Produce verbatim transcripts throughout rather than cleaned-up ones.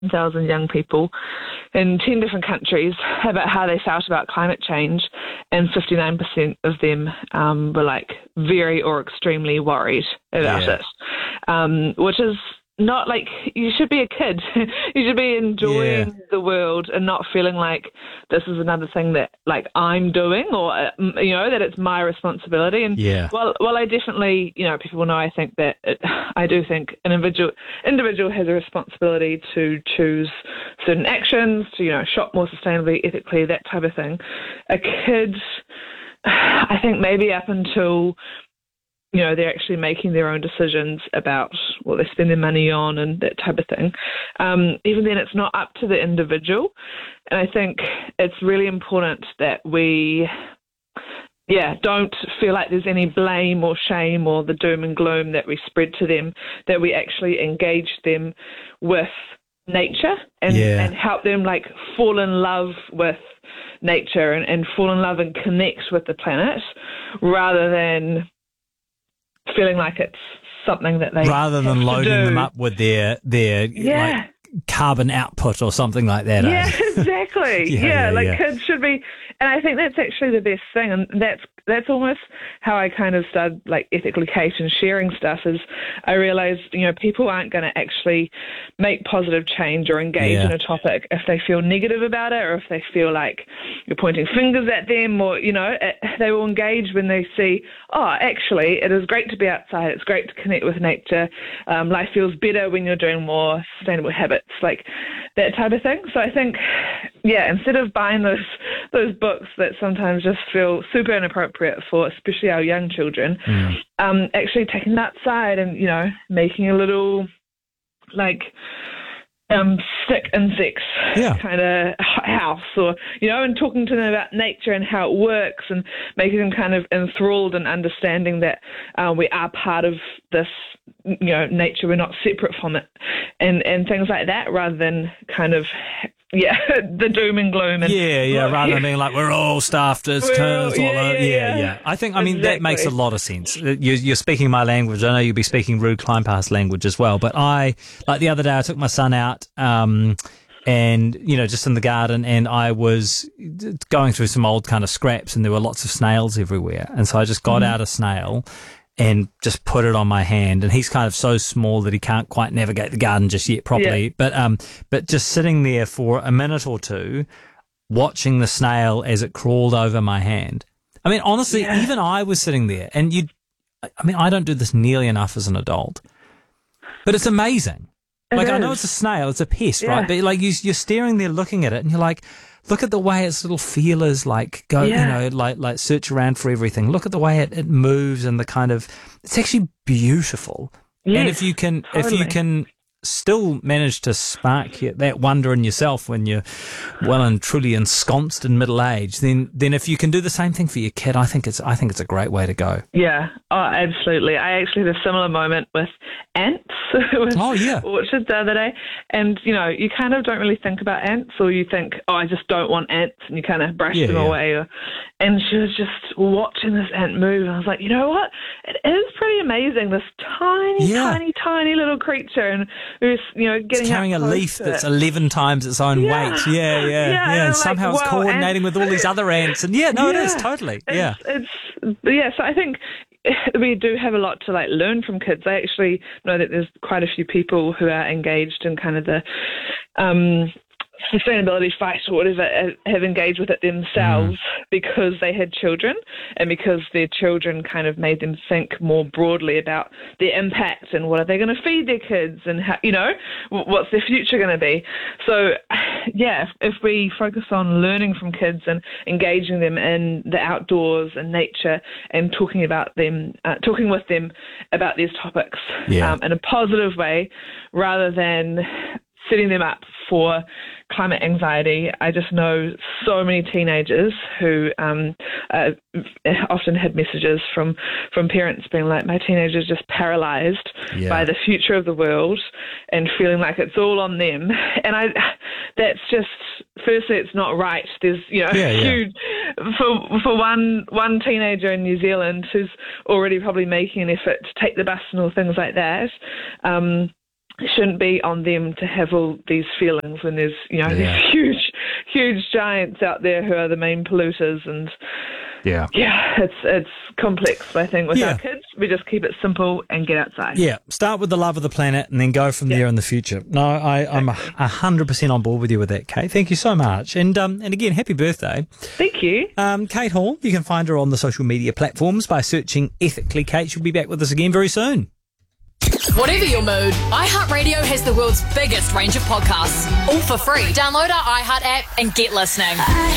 thousand young people in ten different countries about how they felt about climate change, and fifty-nine percent of them um, were like very or extremely worried about yeah. it, um, which is not like, you should be a kid. You should be enjoying yeah. the world and not feeling like this is another thing that like I'm doing, or, you know, that it's my responsibility. And yeah. well, well, I definitely, you know, people know I think that it, I do think an individual individual has a responsibility to choose certain actions, to, you know, shop more sustainably, ethically, that type of thing. A kid, I think maybe up until, you know, they're actually making their own decisions about what they spend their money on and that type of thing. Um, even then, it's not up to the individual. And I think it's really important that we, yeah, don't feel like there's any blame or shame or the doom and gloom that we spread to them, that we actually engage them with nature and, yeah. and help them like fall in love with nature and, and fall in love and connect with the planet, rather than feeling like it's something that they rather than loading do. them up with their their yeah. like carbon output or something like that. Yeah, eh? exactly. yeah, yeah, yeah, like yeah. kids should be, and I think that's actually the best thing, and that's that's almost how I kind of started like Ethically Kate and sharing stuff. Is I realized, you know, people aren't going to actually make positive change or engage yeah. in a topic if they feel negative about it, or if they feel like you're pointing fingers at them, or, you know, it, they will engage when they see, oh, actually, it is great to be outside. It's great to connect with nature. Um, life feels better when you're doing more sustainable habits, like that type of thing. So I think, yeah, instead of buying those those books that sometimes just feel super inappropriate for especially our young children, mm. um, actually taking that outside and, you know, making a little like um, stick insects yeah. kind of house, or, you know, and talking to them about nature and how it works, and making them kind of enthralled and understanding that uh, we are part of this, you know, nature, we're not separate from it, and, and things like that, rather than kind of, yeah, the doom and gloom. And, yeah, yeah, well, rather yeah. than being like, we're all stuffed, it's We're turns, all- all yeah, over. yeah, yeah, yeah. yeah. I think, I mean, Exactly. that makes a lot of sense. You're, you're speaking my language. I know you'll be speaking Rude Kleinpass language as well, but I, like the other day, I took my son out, um, and, you know, just in the garden, and I was going through some old kind of scraps, and there were lots of snails everywhere. And so I just got Mm-hmm. out a snail and just put it on my hand, and he's kind of so small that he can't quite navigate the garden just yet properly. Yeah. But um, but just sitting there for a minute or two, watching the snail as it crawled over my hand. I mean, honestly, Yeah. even I was sitting there, and you, I mean, I don't do this nearly enough as an adult, but it's amazing. It Like, I know is. it's a snail, it's a pest, Yeah. right? But like you, you're staring there looking at it, and you're like, look at the way its little feelers like go, Yeah. you know, like like search around for everything. Look at the way it, it moves, and the kind of, it's actually beautiful. And Yes, if you can, if you totally. can still manage to spark your, that wonder in yourself when you're well and truly ensconced in middle age, then then if you can do the same thing for your kid, I think it's I think it's a great way to go. Yeah, oh, absolutely. I actually had a similar moment with ants with Oh, yeah. orchards the other day. And, you know, you kind of don't really think about ants, or you think, oh, I just don't want ants, and you kind of brush Yeah, them yeah. away. Or, and she was just watching this ant move, and I was like, you know what? It is pretty amazing, this tiny, Yeah. tiny, tiny little creature. And we were, you know, getting It's carrying a up close leaf to that's it. eleven times its own Yeah. weight. Yeah, yeah, Yeah, yeah. and And I'm somehow like, it's wow, coordinating ants- with all these other ants. And yeah, no, it is Yeah. totally. It's, Yeah. It's yeah. So I think we do have a lot to like learn from kids. I actually know that there's quite a few people who are engaged in kind of the um, sustainability fight or whatever, have engaged with it themselves mm. because they had children, and because their children kind of made them think more broadly about their impact and what are they going to feed their kids, and how, you know, what's their future going to be. So yeah, if, if we focus on learning from kids and engaging them in the outdoors and nature, and talking about them, uh, talking with them about these topics yeah. um, in a positive way, rather than setting them up for climate anxiety. I just know so many teenagers who um, uh, often had messages from, from parents being like, my teenager's just paralyzed yeah. by the future of the world and feeling like it's all on them. And I, that's just, firstly, it's not right. There's, you know, yeah, yeah. huge, for, for one, one teenager in New Zealand who's already probably making an effort to take the bus and all things like that, um, it shouldn't be on them to have all these feelings when there's, you know, Yeah. these huge, huge giants out there who are the main polluters. And Yeah. yeah, it's it's complex. But I think with Yeah. our kids, we just keep it simple and get outside. Yeah, start with the love of the planet and then go from Yeah. there in the future. No, I, I'm a a hundred percent on board with you with that, Kate. Thank you so much, and um, and again, happy birthday, Thank you. um, Kate Hall. You can find her on the social media platforms by searching Ethically Kate. She'll be back with us again very soon. Whatever your mood, iHeartRadio has the world's biggest range of podcasts, all for free. Download our iHeart app and get listening.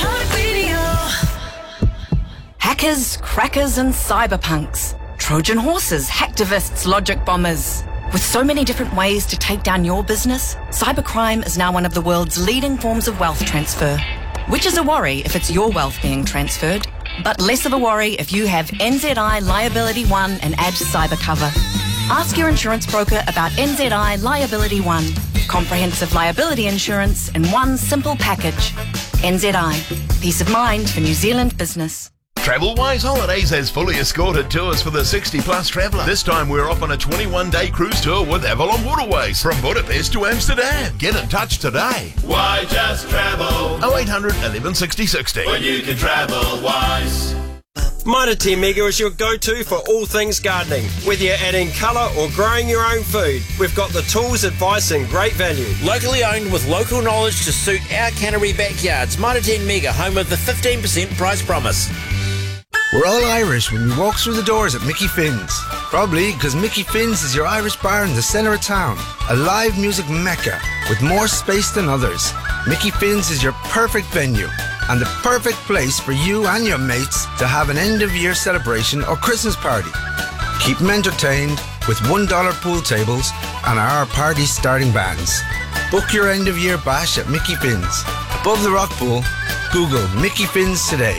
Hackers, crackers and cyberpunks. Trojan horses, hacktivists, logic bombers. With so many different ways to take down your business, cybercrime is now one of the world's leading forms of wealth transfer. Which is a worry if it's your wealth being transferred, but less of a worry if you have N Z I Liability One and add cyber cover. Ask your insurance broker about N Z I Liability One. Comprehensive liability insurance in one simple package. N Z I. Peace of mind for New Zealand business. TravelWise Holidays has fully escorted tours for the sixty plus traveller. This time we're off on a twenty-one day cruise tour with Avalon Waterways from Budapest to Amsterdam. Get in touch today. Why just travel oh eight hundred, eleven sixty, sixty. when you can travel wise? Mitre ten Mega is your go-to for all things gardening. Whether you're adding colour or growing your own food, we've got the tools, advice and great value. Locally owned with local knowledge to suit our cannery backyards. Mitre ten Mega, home of the fifteen percent price promise. We're all Irish when we walk through the doors at Mickey Finn's. Probably because Mickey Finn's is your Irish bar in the centre of town. A live music mecca with more space than others. Mickey Finn's is your perfect venue and the perfect place for you and your mates to have an end-of-year celebration or Christmas party. Keep them entertained with one dollar pool tables and our party starting bands. Book your end-of-year bash at Mickey Finn's. Above the rock pool, Google Mickey Finn's today.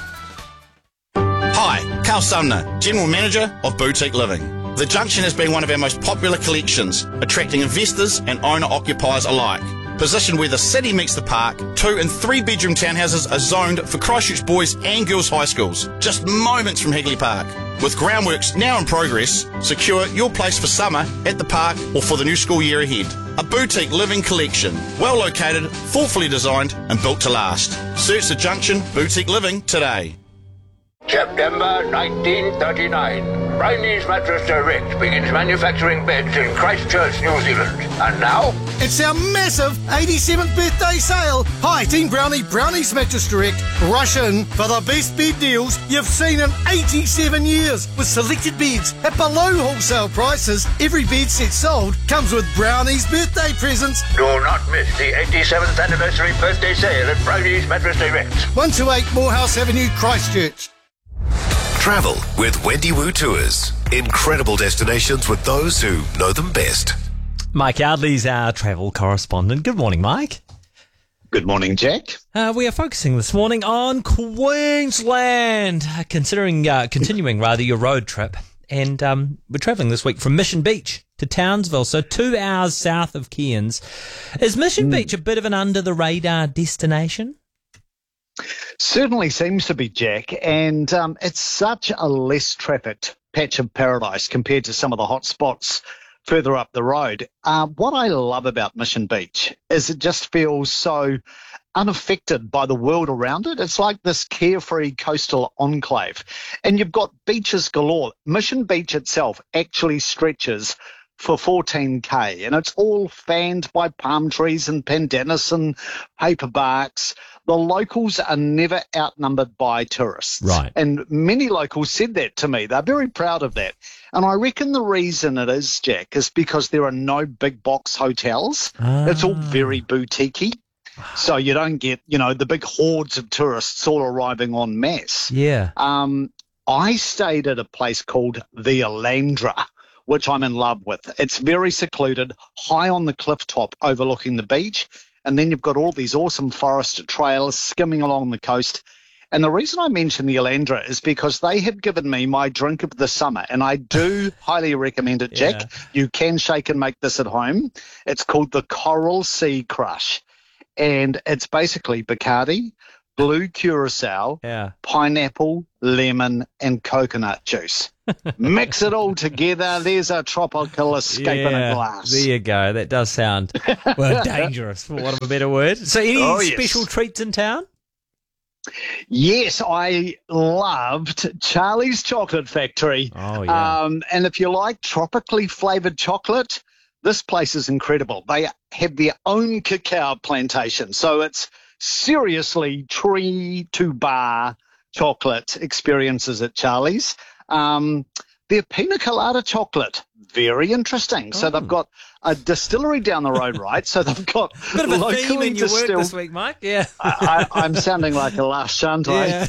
Hi, Carl Sumner, General Manager of Boutique Living. The Junction has been one of our most popular collections, attracting investors and owner-occupiers alike. Positioned where the city meets the park, two and three bedroom townhouses are zoned for Christchurch boys and girls high schools, just moments from Hagley Park. With groundworks now in progress, secure your place for summer at the park or for the new school year ahead. A boutique living collection, well located, thoughtfully designed and built to last. Search the Junction Boutique Living today. September nineteen thirty-nine. Brownie's Mattress Direct begins manufacturing beds in Christchurch, New Zealand. And now, it's our massive eighty-seventh birthday sale. Hi, Team Brownie, Brownie's Mattress Direct. Rush in for the best bed deals you've seen in eighty-seven years. With selected beds at below wholesale prices, every bed set sold comes with Brownie's birthday presents. do not miss the eighty-seventh anniversary birthday sale at Brownie's Mattress Direct. one two eight Morehouse Avenue, Christchurch. Travel with Wendy Woo Tours. Incredible destinations with those who know them best. Mike Yardley's our travel correspondent. Good morning, Mike. Good morning, Jack. Uh, we are focusing this morning on Queensland, uh, considering uh, continuing rather your road trip, and um, we're travelling this week from Mission Beach to Townsville, so two hours south of Cairns. Is Mission mm. Beach a bit of an under the radar destination? Certainly seems to be, Jack, and um, it's such a less trafficked patch of paradise compared to some of the hot spots further up the road. Uh, what I love about Mission Beach is it just feels so unaffected by the world around it. It's like this carefree coastal enclave, and you've got beaches galore. Mission Beach itself actually stretches for fourteen K, and it's all fanned by palm trees and pandanus and paperbarks. The locals are never outnumbered by tourists. Right. And many locals said that to me. They're very proud of that. And I reckon the reason it is, Jack, is because there are no big box hotels. Ah. It's all very boutique-y. So you don't get, you know, the big hordes of tourists all arriving en masse. Yeah. Um, I stayed at a place called the Alandra, which I'm in love with. It's very secluded, high on the cliff top overlooking the beach. And then you've got all these awesome forested trails skimming along the coast. And the reason I mention the Alandra is because they have given me my drink of the summer, and I do highly recommend it, Jack. Yeah. You can shake and make this at home. It's called the Coral Sea Crush, and it's basically Bacardi, blue curacao, yeah. pineapple, lemon, and coconut juice. Mix it all together. There's a tropical escape in a glass. There you go. That does sound, well, dangerous, for want of a better word. So any Oh, yes. special treats in town? Yes, I loved Charlie's Chocolate Factory. Oh, yeah. Um, and if you like tropically flavored chocolate, this place is incredible. They have their own cacao plantation. So it's seriously tree to bar chocolate experiences at Charlie's. Um, their pina colada chocolate, very interesting. So Oh. they've got a distillery down the road, right? So they've got Bit of a locally theme in your work distilled. this week, Mike. Yeah. I, I, I'm sounding like a last shunt, eh?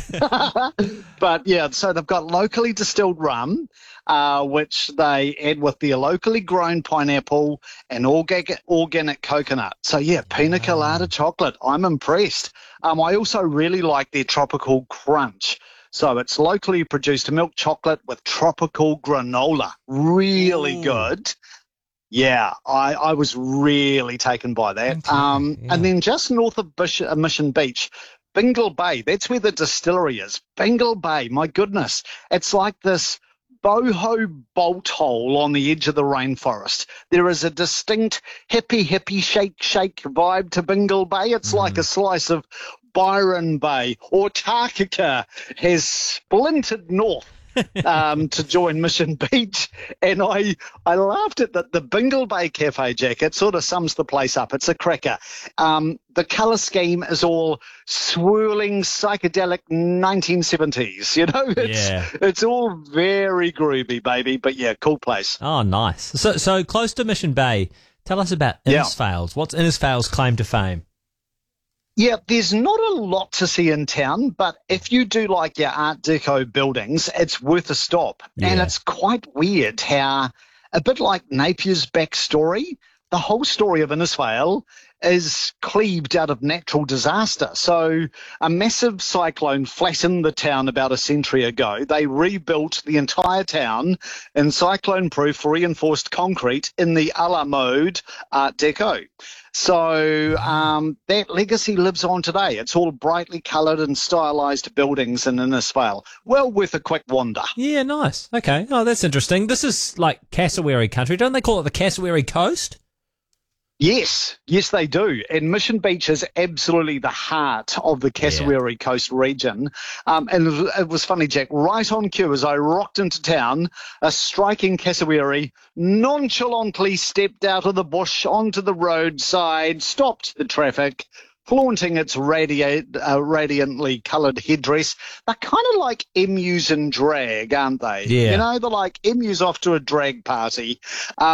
But yeah, so they've got locally distilled rum, uh, which they add with their locally grown pineapple and organic, organic coconut. So yeah, pina colada chocolate. I'm impressed. Um, I also really like their tropical crunch. So it's locally produced milk chocolate with tropical granola. Really Ooh. good. Yeah, I, I was really taken by that. Okay, um, yeah. And then just north of Bish, uh, Mission Beach, Bingle Bay, that's where the distillery is. Bingle Bay, my goodness. It's like this boho bolt hole on the edge of the rainforest. There is a distinct hippie, hippie, shake, shake vibe to Bingle Bay. It's mm. like a slice of Byron Bay, or Takaka has splintered north um, to join Mission Beach. And I I laughed at that. The Bingle Bay Cafe, Jack, it sort of sums the place up. It's a cracker. Um, the colour scheme is all swirling, psychedelic nineteen seventies. You know, it's, Yeah. it's all very groovy, baby. But yeah, cool place. Oh, nice. So, so close to Mission Bay. Tell us about Yeah. Innisfail's. What's Innisfail's claim to fame? Yeah, there's not a lot to see in town, but if you do like your Art Deco buildings, it's worth a stop. And Yeah. it's quite weird how, a bit like Napier's backstory, the whole story of Innisfail is cleaved out of natural disaster. So a massive cyclone flattened the town about a century ago. They rebuilt the entire town in cyclone-proof reinforced concrete in the a la mode Art Deco. So um, that legacy lives on today. It's all brightly coloured and stylised buildings in Innisfail. Well worth a quick wander. Yeah, nice. Okay. Oh, that's interesting. This is like cassowary country. Don't they call it the Cassowary Coast? Yes, yes, they do. And Mission Beach is absolutely the heart of the Cassowary Coast region. Um, and it was, it was funny, Jack, right on cue as I rocked into town, a striking cassowary nonchalantly stepped out of the bush onto the roadside, stopped the traffic, flaunting its radiate, uh, radiantly coloured headdress. They're kind of like emus in drag, aren't they? Yeah. You know, they're like emus off to a drag party.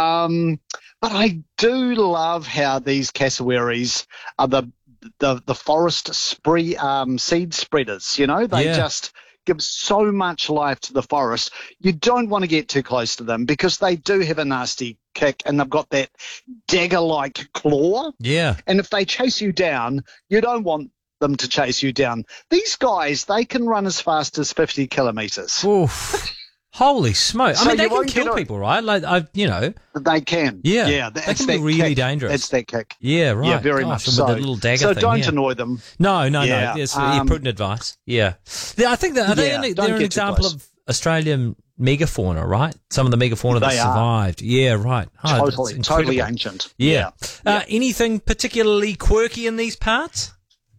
Um, but I do love how these cassowaries are the the, the forest spree, um, seed spreaders. You know, they Yeah. just give so much life to the forest. You don't want to get too close to them because they do have a nasty kick and they've got that dagger-like claw. Yeah. And if they chase you down, you don't want them to chase you down. These guys, they can run as fast as fifty kilometres. Oof. Holy smoke. I So mean, they you can won't kill get a- people, right? Like, I, you know. They can. Yeah. Yeah. They it's can be that really kick. dangerous. It's that kick. Yeah, right. Yeah, very Gosh, much and so. with the little dagger so thing, don't yeah. annoy them. No, no, Yeah, no. It's um, prudent advice. Yeah. Yeah, I think that, are they Yeah, an, don't they're an get too example close. of Australian megafauna, right? Some of the megafauna that They are. survived. Yeah, right. Oh, that's Totally, incredible. totally ancient. Yeah. Uh, anything particularly quirky in these parts?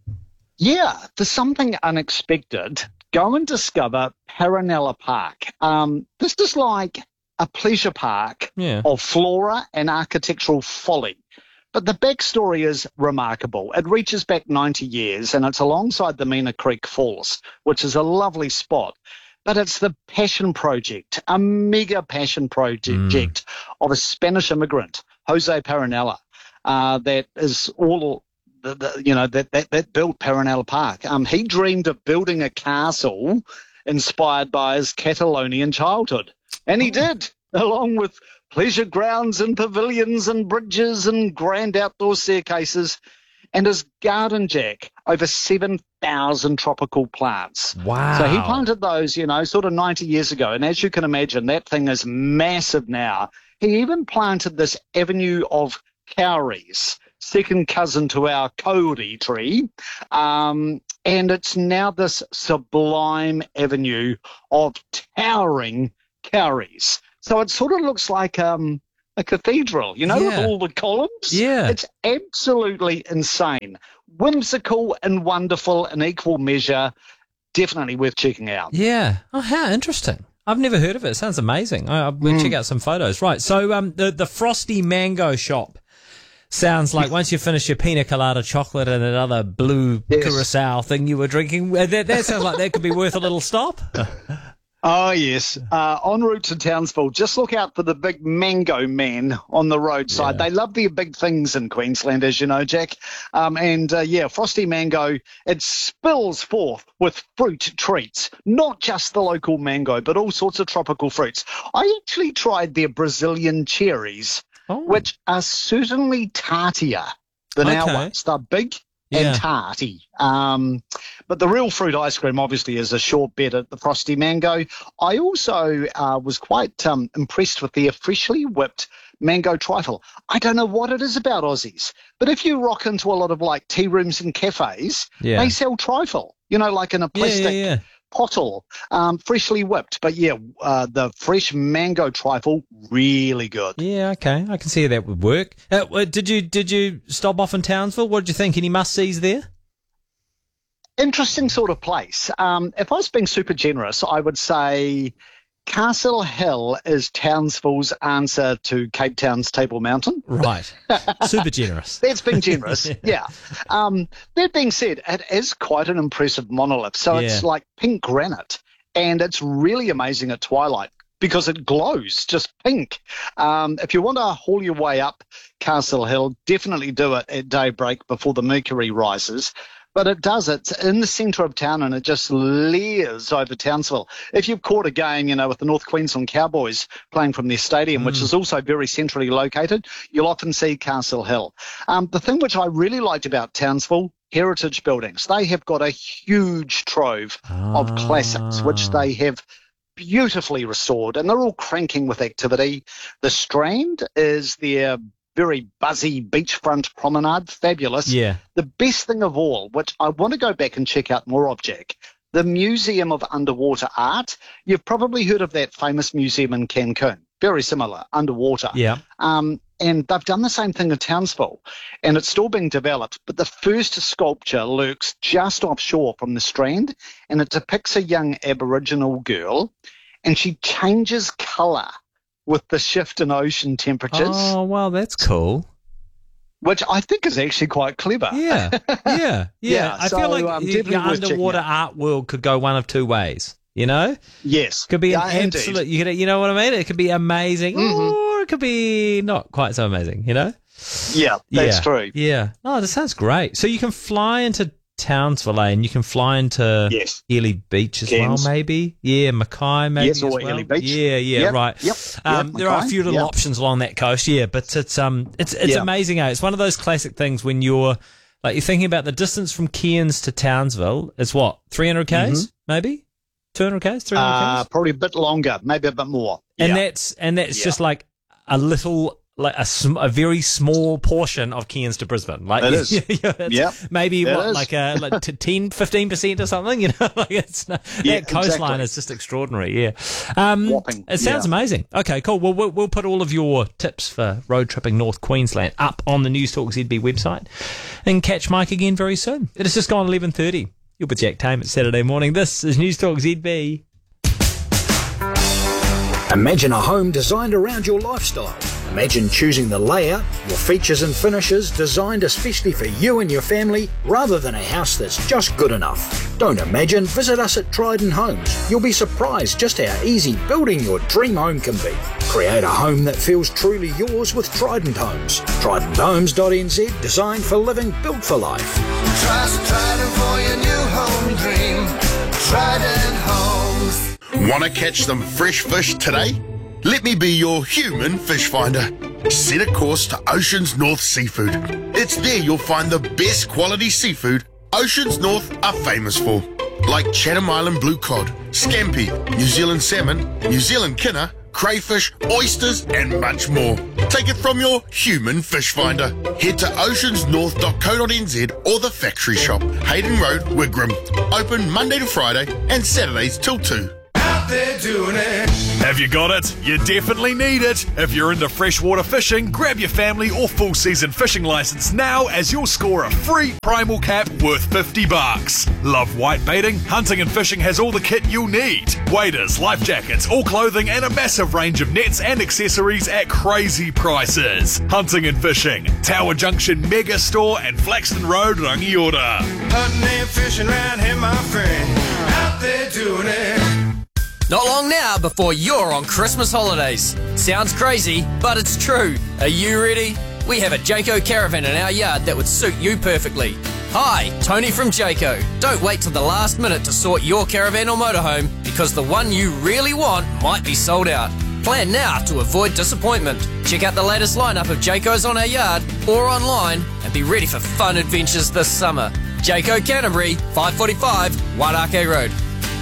Yeah, there's something unexpected. Go and discover Paranella Park. Um, this is like a pleasure park Yeah. of flora and architectural folly. But the backstory is remarkable. It reaches back ninety years and it's alongside the Mena Creek Falls, which is a lovely spot. But it's the passion project, a mega passion project Mm. of a Spanish immigrant, Jose Paranella, uh, that is all, the, the, you know, that, that, that built Paranella Park. Um, he dreamed of building a castle inspired by his Catalonian childhood. And he did, along with pleasure grounds and pavilions and bridges and grand outdoor staircases. And his garden, Jack, over seven thousand tropical plants. Wow. So he planted those, you know, sort of ninety years ago. And as you can imagine, that thing is massive now. He even planted this avenue of kauris, second cousin to our kauri tree. Um, and it's now this sublime avenue of towering kauris. So it sort of looks like um, a cathedral, you know, Yeah. with all the columns. Yeah. It's absolutely insane. Whimsical and wonderful in equal measure. Definitely worth checking out. Yeah. Oh, how interesting. I've never heard of it. It sounds amazing. I, I'm going to check out some photos. Right. So um, the, the Frosty Mango Shop sounds like once you finish your pina colada chocolate and another blue Yes. curacao thing you were drinking, uh, that, that sounds like that could be worth a little stop. Oh, yes. Uh, en route to Townsville, just look out for the big mango man on the roadside. Yeah. They love their big things in Queensland, as you know, Jack. Um, and, uh, yeah, Frosty Mango, it spills forth with fruit treats, not just the local mango, but all sorts of tropical fruits. I actually tried their Brazilian cherries, Oh. which are certainly tartier than our Okay. ones. They're big Yeah. and tarty. Um, but the real fruit ice cream obviously is a short bet at the Frosty Mango. I also uh, was quite um, impressed with their freshly whipped mango trifle. I don't know what it is about Aussies, but if you rock into a lot of like tea rooms and cafes, Yeah. they sell trifle, you know, like in a Yeah, plastic yeah, yeah. bottle, um, freshly whipped. But yeah, uh, the fresh mango trifle, really good. Yeah, okay. I can see how that would work. Uh, uh, did you did you stop off in Townsville? What did you think? Any must-sees there? Interesting sort of place. Um, if I was being super generous, I would say Castle Hill is Townsville's answer to Cape Town's Table Mountain. Right. Super generous. That's being generous, yeah. Um, that being said, it is quite an impressive monolith. So it's Yeah. like pink granite, and it's really amazing at twilight because it glows just pink. Um, if you want to haul your way up Castle Hill, definitely do it at daybreak before the mercury rises. But it does. It's in the centre of town, and it just leers over Townsville. If you've caught a game, you know, with the North Queensland Cowboys playing from their stadium, Mm. which is also very centrally located, you'll often see Castle Hill. Um, the thing which I really liked about Townsville, heritage buildings. They have got a huge trove of classics, which they have beautifully restored, and they're all cranking with activity. The Strand is their very buzzy beachfront promenade, fabulous. Yeah. The best thing of all, which I want to go back and check out more of, Jack, the Museum of Underwater Art. You've probably heard of that famous museum in Cancun. Very similar, underwater. Yeah. Um, and they've done the same thing in Townsville, and it's still being developed. But the first sculpture lurks just offshore from the Strand, and it depicts a young Aboriginal girl, and she changes colour with the shift in ocean temperatures. Oh, well, that's cool. Which I think is actually quite clever. Yeah, yeah, yeah. Yeah, I so, feel like um, y- definitely your worth checking underwater out. art world could go one of two ways. You know, Yes. could be an Yeah, indeed. absolute. You could, you know what I mean? It could be amazing, Mhm. or it could be not quite so amazing. You know? Yeah, that's yeah. true. Yeah. Oh, that sounds great. So you can fly into Townsville, and you can fly into Yes. Ely Beach as Cairns. well, maybe. Yeah, Mackay, maybe. Yes, as or well. Ely Beach. Yeah, yeah, Yep, right. yep, Um, yep, there are a Mackay, few little yep. options along that coast. Yeah, but it's um, it's it's Yeah. amazing. Eh? It's one of those classic things when you're like you're thinking about the distance from Cairns to Townsville. It's what three hundred k's, Mhm. maybe two hundred k's, three hundred Uh, k's, probably a bit longer, maybe a bit more. and yeah. that's and that's Yeah. just like a little. Like a, sm- a very small portion of Cairns to Brisbane. Like It is. yeah, yeah, it's Yep. maybe It what, is. like a like t- ten, fifteen percent or something, you know, like it's not, Yeah, that coastline exactly. is just extraordinary. Yeah. Um, Whopping, it sounds yeah. amazing. Okay, cool. Well, we'll, we'll put all of your tips for road tripping North Queensland up on the News Talk Z B website and catch Mike again very soon. It has just gone eleven thirty. You're with Jack Tame. It's Saturday morning. This is News Talk Z B. Imagine a home designed around your lifestyle. Imagine choosing the layout, your features and finishes designed especially for you and your family rather than a house that's just good enough. Don't imagine, visit us at Trident Homes. You'll be surprised just how easy building your dream home can be. Create a home that feels truly yours with Trident Homes. trident homes dot n z, designed for living, built for life. Trust Trident for your new home dream. Trident Homes. Want to catch some fresh fish today? Let me be your human fish finder. Set a course to Oceans North Seafood. It's there you'll find the best quality seafood Oceans North are famous for. Like Chatham Island blue cod, scampi, New Zealand salmon, New Zealand kinner, crayfish, oysters, and much more. Take it from your human fish finder. Head to oceans north dot co dot n z or the factory shop, Hayden Road, Wigram. Open Monday to Friday and Saturdays till two. They're doing it. Have you got it? You definitely need it. If you're into freshwater fishing, grab your family or full season fishing license now, as you'll score a free primal cap worth fifty bucks. Love white baiting? Hunting and Fishing has all the kit you'll need. Waders, life jackets, all clothing, and a massive range of nets and accessories at crazy prices. Hunting and Fishing, Tower Junction Mega Store and Flaxton Road, Rangiora. Hunting and fishing round here, my friend. Out there doing it. Not long now before you're on Christmas holidays. Sounds crazy, but it's true. Are you ready? We have a Jayco caravan in our yard that would suit you perfectly. Hi, Tony from Jayco. Don't wait till the last minute to sort your caravan or motorhome, because the one you really want might be sold out. Plan now to avoid disappointment. Check out the latest lineup of Jaycos on our yard or online and be ready for fun adventures this summer. Jayco Canterbury, five forty-five Wairakei Road.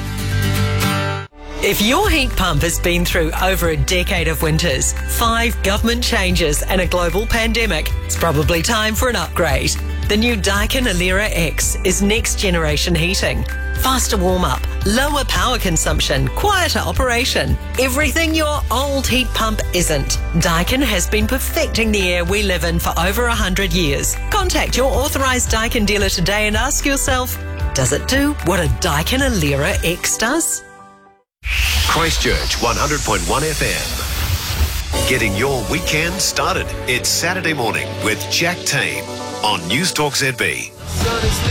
If your heat pump has been through over a decade of winters, five government changes and a global pandemic, it's probably time for an upgrade. The new Daikin Alera X is next generation heating. Faster warm-up, lower power consumption, quieter operation. Everything your old heat pump isn't. Daikin has been perfecting the air we live in for over one hundred years. Contact your authorised Daikin dealer today and ask yourself, does it do what a Daikin Alera X does? Christchurch one hundred point one F M. Getting your weekend started. It's Saturday morning with Jack Tame on News Talk Z B.